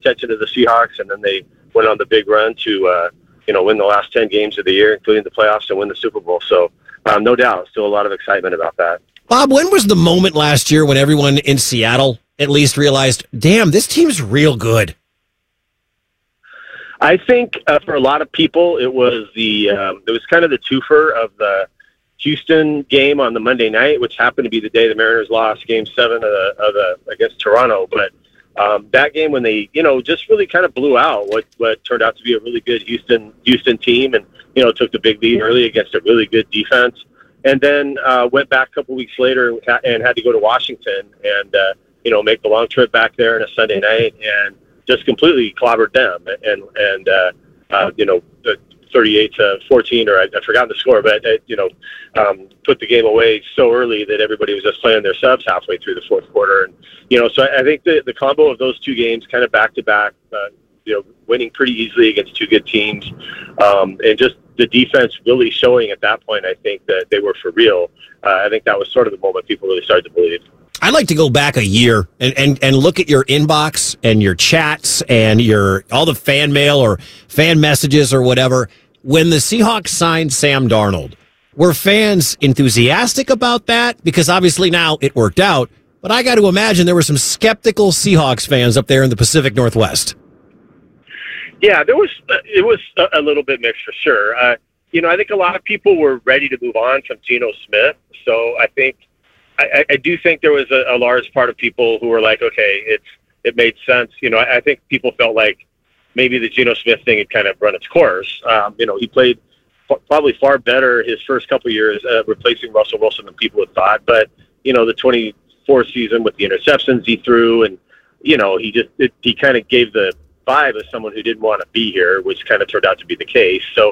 attention to the Seahawks, and then they went on the big run to win the last 10 games of the year, including the playoffs, and win the Super Bowl. So no doubt, still a lot of excitement about that. Bob, when was the moment last year when everyone in Seattle at least realized, damn, this team's real good? I think for a lot of people, it was kind of the twofer of the Houston game on the Monday night, which happened to be the day the Mariners lost Game 7 against Toronto. But that game when they, just really kind of blew out what turned out to be a really good Houston team, and took the big lead early against a really good defense, and then went back a couple weeks later and had to go to Washington and make the long trip back there on a Sunday night and just completely clobbered them and 38-14, or I've forgotten the score, but put the game away so early that everybody was just playing their subs halfway through the fourth quarter. And so I think the combo of those two games, kind of back to back, winning pretty easily against two good teams, and just the defense really showing at that point, I think that they were for real. I think that was sort of the moment people really started to believe. I'd like to go back a year and look at your inbox and your chats and all the fan mail or fan messages or whatever. When the Seahawks signed Sam Darnold, were fans enthusiastic about that? Because obviously now it worked out, but I got to imagine there were some skeptical Seahawks fans up there in the Pacific Northwest. Yeah, it was a little bit mixed for sure. I think a lot of people were ready to move on from Geno Smith. So I do think there was a large part of people who were like, okay, it made sense. I think people felt like maybe the Geno Smith thing had kind of run its course. He played probably far better his first couple of years replacing Russell Wilson than people had thought. But, the 24 season with the interceptions he threw, and, he kind of gave the vibe of someone who didn't want to be here, which kind of turned out to be the case. So,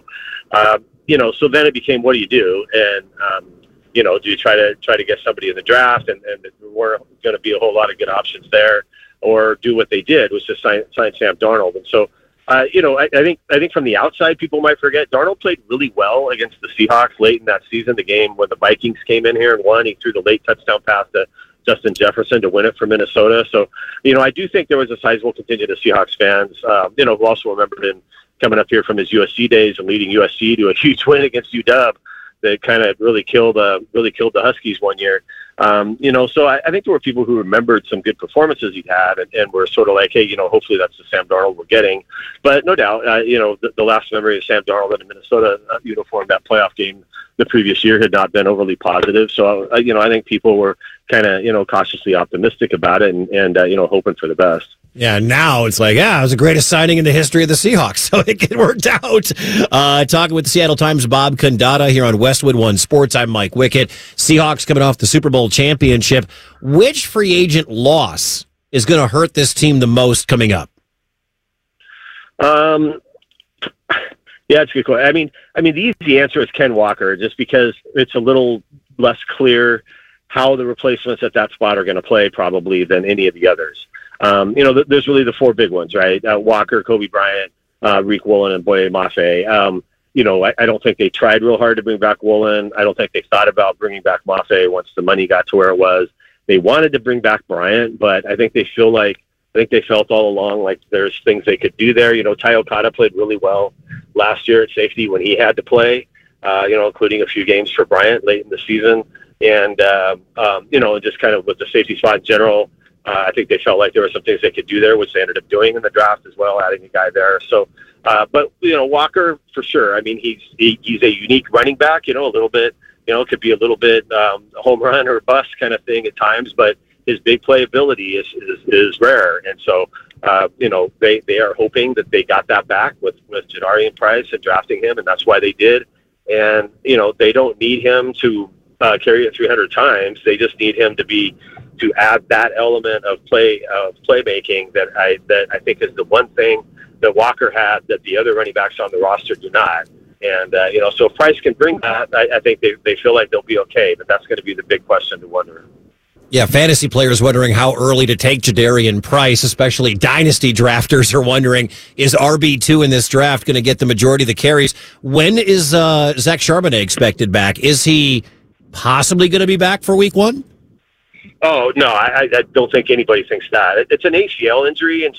so then it became, what do you do? And, do you try to get somebody in the draft, and there weren't going to be a whole lot of good options there, or do what they did, was to sign Sam Darnold. And so, I think from the outside, people might forget Darnold played really well against the Seahawks late in that season. The game when the Vikings came in here and won, he threw the late touchdown pass to Justin Jefferson to win it for Minnesota. So, I do think there was a sizable contingent of Seahawks fans, who also remembered him coming up here from his USC days and leading USC to a huge win against UW. That kind of really killed the Huskies one year. So I think there were people who remembered some good performances he'd had and were sort of like, hey, hopefully that's the Sam Darnold we're getting. But no doubt, the last memory of Sam Darnold in a Minnesota uniform, that playoff game the previous year, had not been overly positive. So, I think people were kind of, cautiously optimistic about it and hoping for the best. Yeah, now it's like, it was the greatest signing in the history of the Seahawks, so it worked out. Talking with the Seattle Times' Bob Condata here on Westwood One Sports. I'm Mike Wickett. Seahawks coming off the Super Bowl championship. Which free agent loss is going to hurt this team the most coming up? Yeah, it's a good question. I mean, the easy answer is Ken Walker, just because it's a little less clear how the replacements at that spot are going to play probably than any of the others. There's really the four big ones, right? Walker, Kobe Bryant, Rick Woolen, and Boye Mafe. I don't think they tried real hard to bring back Woolen. I don't think they thought about bringing back Mafe once the money got to where it was. They wanted to bring back Bryant, but I think they felt all along like there's things they could do there. Ty Okada played really well last year at safety when he had to play, including a few games for Bryant late in the season. And, just kind of with the safety spot in general, I think they felt like there were some things they could do there, which they ended up doing in the draft as well, adding a guy there. So, but Walker for sure. I mean, he's a unique running back. A little bit. It could be a little bit home run or bust kind of thing at times, but his big play ability is rare. And so, they are hoping that they got that back with Jadarian Price and drafting him, and that's why they did. And they don't need him to carry it 300 times. They just need him to add that element of playmaking that I think is the one thing that Walker had that the other running backs on the roster do not. And so if Price can bring that, I think they feel like they'll be okay. But that's going to be the big question to wonder. Yeah, fantasy players wondering how early to take Jadarian Price, especially dynasty drafters are wondering, is RB2 in this draft going to get the majority of the carries? When is Zach Charbonnet expected back? Is he possibly going to be back for week 1? Oh, no, I don't think anybody thinks that. It's an ACL injury, and so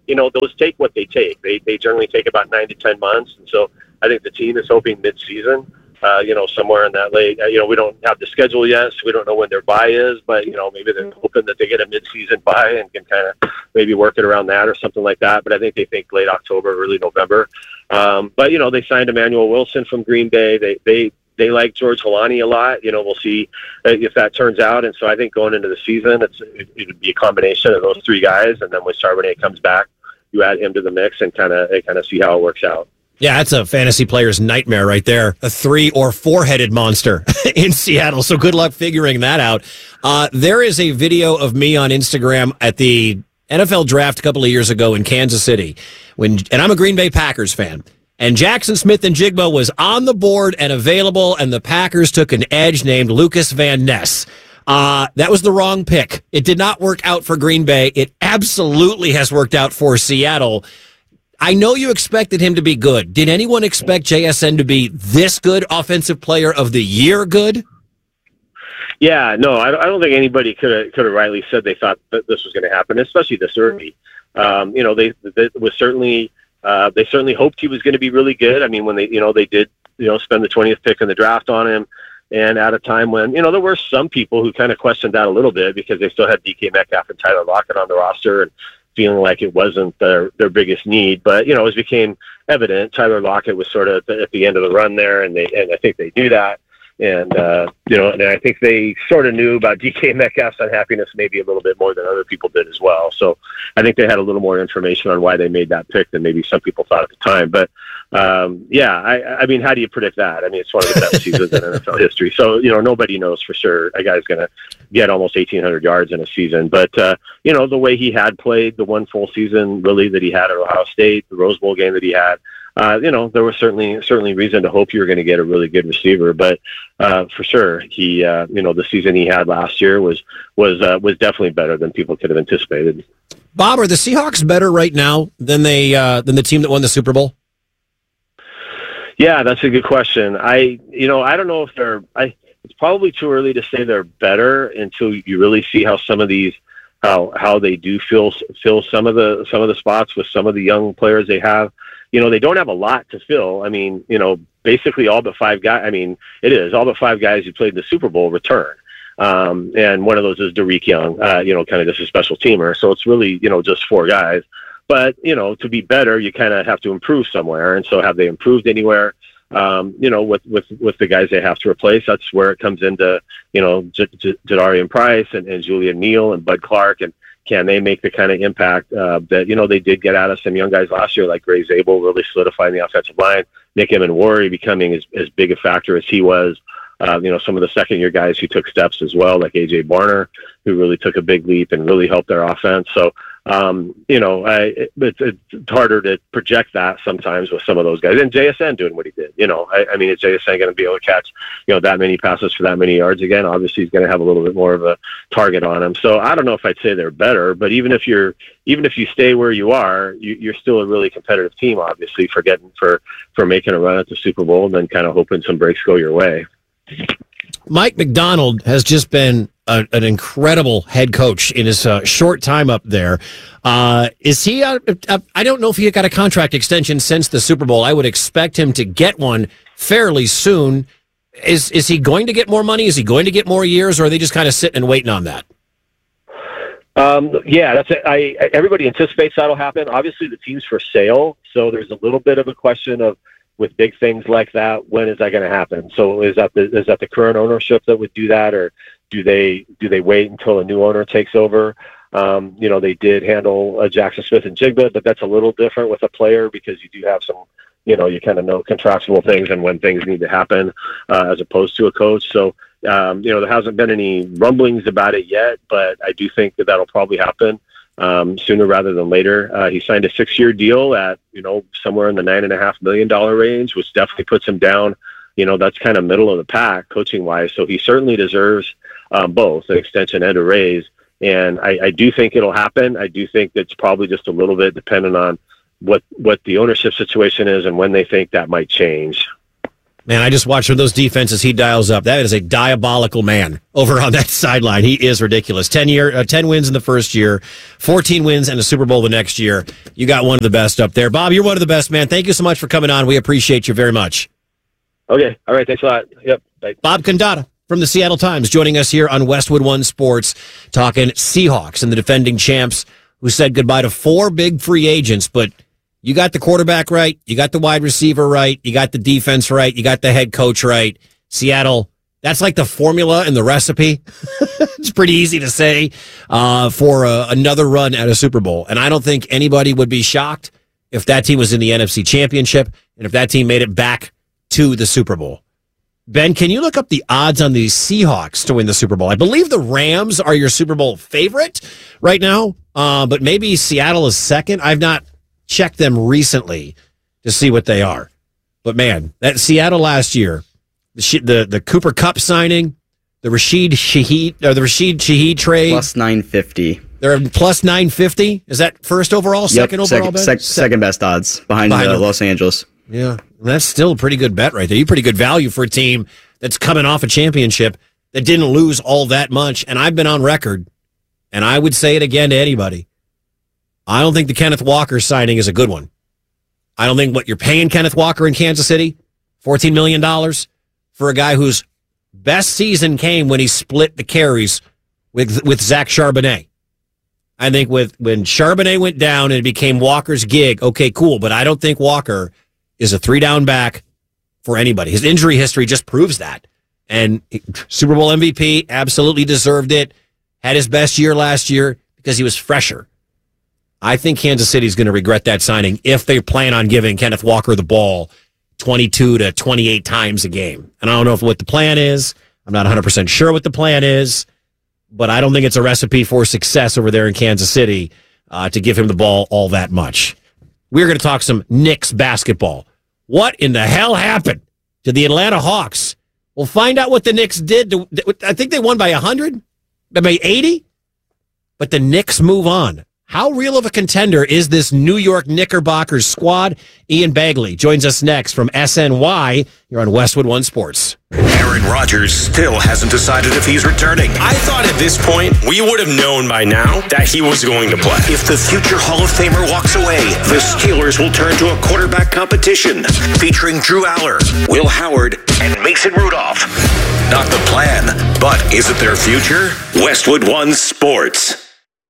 those take what they take. They generally take about 9 to 10 months. And so I think the team is hoping mid-season, somewhere in that late, we don't have the schedule yet, so we don't know when their bye is, but, maybe they're hoping that they get a mid-season bye and can kind of maybe work it around that or something like that. But I think they think late October, early November. But, they signed Emmanuel Wilson from Green Bay. They like George Holani a lot. We'll see if that turns out. And so I think going into the season, it would be a combination of those three guys. And then when Charbonnet comes back, you add him to the mix and kind of see how it works out. Yeah, that's a fantasy player's nightmare right there. A 3 or 4-headed monster in Seattle. So good luck figuring that out. There is a video of me on Instagram at the NFL draft a couple of years ago in Kansas City, and I'm a Green Bay Packers fan. And Jackson Smith-Njigba was on the board and available, and the Packers took an edge named Lucas Van Ness. That was the wrong pick. It did not work out for Green Bay. It absolutely has worked out for Seattle. I know you expected him to be good. Did anyone expect JSN to be this good, offensive player of the year good? Yeah, no, I don't think anybody could have rightly said they thought that this was going to happen, especially this early. They certainly hoped he was going to be really good. I mean, when they did spend the 20th pick in the draft on him, and at a time when there were some people who kind of questioned that a little bit because they still had DK Metcalf and Tyler Lockett on the roster and feeling like it wasn't their biggest need. But as became evident, Tyler Lockett was sort of at the end of the run there, and I think they knew that. And, and I think they sort of knew about DK Metcalf's unhappiness maybe a little bit more than other people did as well. So I think they had a little more information on why they made that pick than maybe some people thought at the time. But, I mean, how do you predict that? I mean, it's one of the best seasons in NFL history. So, nobody knows for sure a guy's going to get almost 1,800 yards in a season. But, the way he had played the one full season really that he had at Ohio State, the Rose Bowl game that he had, there was certainly reason to hope you were going to get a really good receiver, but for sure, he, the season he had last year was definitely better than people could have anticipated. Bob, are the Seahawks better right now than than the team that won the Super Bowl? Yeah, that's a good question. I don't know if it's probably too early to say they're better until you really see how some of these. How they do fill some of the spots with some of the young players they have. They don't have a lot to fill. I mean, basically all but 5 guys. I mean, it is all but 5 guys who played in the Super Bowl return. And one of those is Derek Young, kind of just a special teamer. So it's really, just 4 guys. But, to be better, you kind of have to improve somewhere. And so have they improved anywhere? With the guys they have to replace, that's where it comes into, Jadarian Price and Julian Neal and Bud Clark, and can they make the kind of impact that, they did get out of some young guys last year, like Gray Zabel, really solidifying the offensive line, Nick Emenwari becoming as big a factor as he was, some of the second-year guys who took steps as well, like A.J. Barner, who really took a big leap and really helped their offense. So, it's harder to project that sometimes with some of those guys. And JSN doing what he did, I mean, is JSN going to be able to catch, that many passes for that many yards again? Obviously, he's going to have a little bit more of a target on him. So I don't know if I'd say they're better, but even if you stay where you are, you're still a really competitive team, obviously, for making a run at the Super Bowl and then kind of hoping some breaks go your way. Mike Macdonald has just been an incredible head coach in his short time up there. Is he? I don't know if he got a contract extension since the Super Bowl. I would expect him to get one fairly soon. Is he going to get more money? Is he going to get more years, or are they just kind of sitting and waiting on that? Yeah, that's it. Everybody anticipates that'll happen. Obviously, the team's for sale, so there's a little bit of a question of, with big things like that, when is that going to happen? So is that the current ownership that would do that, or do they wait until a new owner takes over? They did handle Jackson Smith-Njigba, but that's a little different with a player because you do have some, you kind of know contractual things and when things need to happen as opposed to a coach. So, there hasn't been any rumblings about it yet, but I do think that that'll probably happen sooner rather than later. He signed a 6-year deal at, somewhere in the $9.5 million range, which definitely puts him down. That's kind of middle of the pack coaching wise. So he certainly deserves both an extension and a raise. And I do think it'll happen. I do think it's probably just a little bit dependent on what the ownership situation is and when they think that might change. Man, I just watched those defenses he dials up. That is a diabolical man over on that sideline. He is ridiculous. 10 wins in the first year, 14 wins and a Super Bowl the next year. You got one of the best up there. Bob, you're one of the best, man. Thank you so much for coming on. We appreciate you very much. Okay. All right. Thanks a lot. Yep. Bye. Bob Condotta from the Seattle Times joining us here on Westwood One Sports, talking Seahawks and the defending champs who said goodbye to 4 big free agents, but you got the quarterback right. You got the wide receiver right. You got the defense right. You got the head coach right. Seattle, that's like the formula and the recipe. It's pretty easy to say for another run at a Super Bowl. And I don't think anybody would be shocked if that team was in the NFC Championship and if that team made it back to the Super Bowl. Ben, can you look up the odds on the Seahawks to win the Super Bowl? I believe the Rams are your Super Bowl favorite right now, but maybe Seattle is second. I've not checked them recently to see what they are. But man, that Seattle last year, the Cooper Kupp signing, the Rashid Shaheed trade, plus 950. They're plus 950. Is that first overall, second overall? Second best odds behind Los Angeles. Yeah, that's still a pretty good bet right there. You pretty good value for a team that's coming off a championship that didn't lose all that much. And I've been on record, and I would say it again to anybody. I don't think the Kenneth Walker signing is a good one. I don't think what you're paying Kenneth Walker in Kansas City, $14 million, for a guy whose best season came when he split the carries with Zach Charbonnet. I think when Charbonnet went down and it became Walker's gig, okay, cool, but I don't think Walker is a 3-down back for anybody. His injury history just proves that. And Super Bowl MVP, absolutely deserved it. Had his best year last year because he was fresher. I think Kansas City's going to regret that signing if they plan on giving Kenneth Walker the ball 22 to 28 times a game. And I don't know what the plan is. I'm not 100% sure what the plan is, but I don't think it's a recipe for success over there in Kansas City to give him the ball all that much. We're going to talk some Knicks basketball. What in the hell happened to the Atlanta Hawks? We'll find out what the Knicks did. I think they won by 100, by 80, but the Knicks move on. How real of a contender is this New York Knickerbockers squad? Ian Bagley joins us next from SNY. You're on Westwood One Sports. Aaron Rodgers still hasn't decided if he's returning. I thought at this point we would have known by now that he was going to play. If the future Hall of Famer walks away, the Steelers will turn to a quarterback competition featuring Drew Aller, Will Howard, and Mason Rudolph. Not the plan, but is it their future? Westwood One Sports.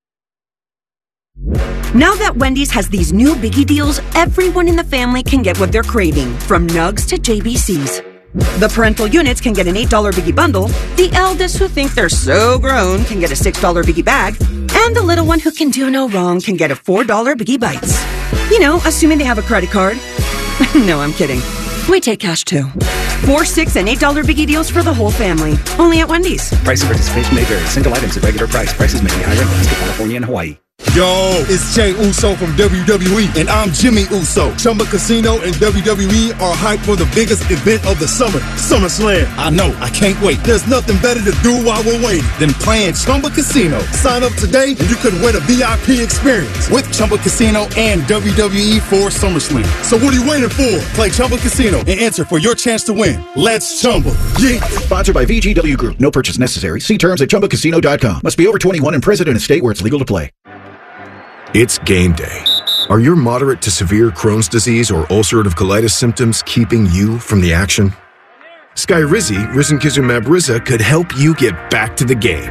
Now that Wendy's has these new biggie deals, everyone in the family can get what they're craving, from nugs to JBCs. The parental units can get an $8 biggie bundle, the eldest who think they're so grown can get a $6 biggie bag, and the little one who can do no wrong can get a $4 biggie bites. You know, assuming they have a credit card. No, I'm kidding. We take cash too. 4, 6, and $8 biggie deals for the whole family. Only at Wendy's. Price and participation may vary. Single items at regular price. Prices may be higher in Alaska, California, and Hawaii. Yo, it's Jey Uso from WWE, and I'm Jimmy Uso. Chumba Casino and WWE are hyped for the biggest event of the summer, SummerSlam. I know, I can't wait. There's nothing better to do while we're waiting than playing Chumba Casino. Sign up today and you could win a VIP experience with Chumba Casino and WWE for SummerSlam. So what are you waiting for? Play Chumba Casino and enter for your chance to win. Let's Chumba. Yeah. Sponsored by VGW Group. No purchase necessary. See terms at ChumbaCasino.com. Must be over 21 and present in a state where it's legal to play. It's game day. Are your moderate to severe Crohn's disease or ulcerative colitis symptoms keeping you from the action? Skyrizi, risankizumab Riza, could help you get back to the game.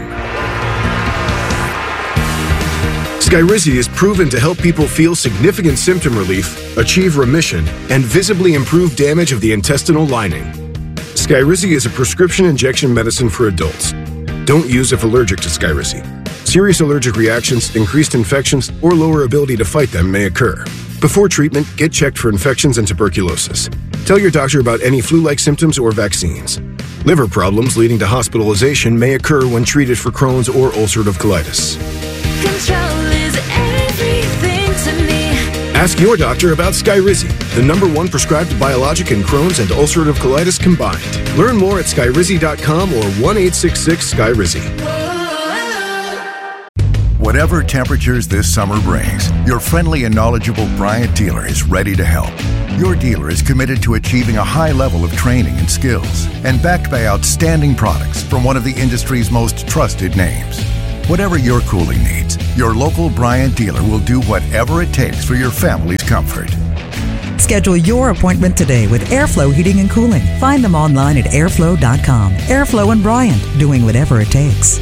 Skyrizi is proven to help people feel significant symptom relief, achieve remission, and visibly improve damage of the intestinal lining. Skyrizi is a prescription injection medicine for adults. Don't use if allergic to Skyrizi. Serious allergic reactions, increased infections, or lower ability to fight them may occur. Before treatment, get checked for infections and tuberculosis. Tell your doctor about any flu-like symptoms or vaccines. Liver problems leading to hospitalization may occur when treated for Crohn's or ulcerative colitis. Control is everything to me. Ask your doctor about Skyrizi, the #1 prescribed biologic in Crohn's and ulcerative colitis combined. Learn more at skyrizi.com or 1-866-SKYRIZI. Whatever temperatures this summer brings, your friendly and knowledgeable Bryant dealer is ready to help. Your dealer is committed to achieving a high level of training and skills, and backed by outstanding products from one of the industry's most trusted names. Whatever your cooling needs, your local Bryant dealer will do whatever it takes for your family's comfort. Schedule your appointment today with Airflow Heating and Cooling. Find them online at airflow.com. Airflow and Bryant, doing whatever it takes.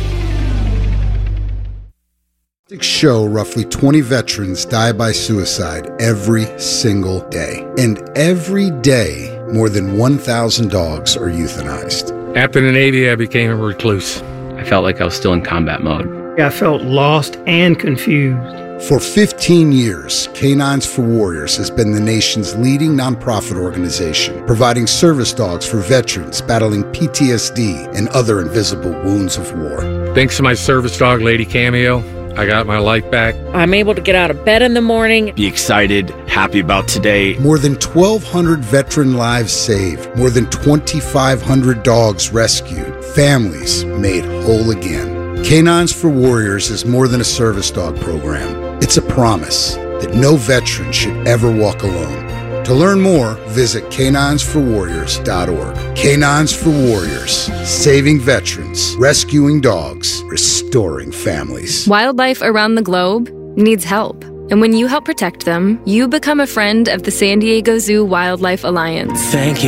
Show roughly 20 veterans die by suicide every single day. And every day, more than 1,000 dogs are euthanized. After the Navy, I became a recluse. I felt like I was still in combat mode. I felt lost and confused. For 15 years, Canines for Warriors has been the nation's leading nonprofit organization, providing service dogs for veterans battling PTSD and other invisible wounds of war. Thanks to my service dog, Lady Cameo, I got my life back. I'm able to get out of bed in the morning. Be excited, happy about today. More than 1,200 veteran lives saved. More than 2,500 dogs rescued. Families made whole again. Canines for Warriors is more than a service dog program. It's a promise that no veteran should ever walk alone. To learn more, visit caninesforwarriors.org. Canines for Warriors, saving veterans, rescuing dogs, restoring families. Wildlife around the globe needs help. And when you help protect them, you become a friend of the San Diego Zoo Wildlife Alliance. Thank you.